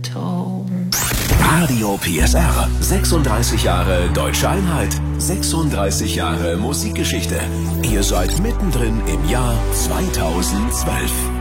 Radio PSR. 36 Jahre Deutsche Einheit. 36 Jahre Musikgeschichte. Ihr seid mittendrin im Jahr 2012.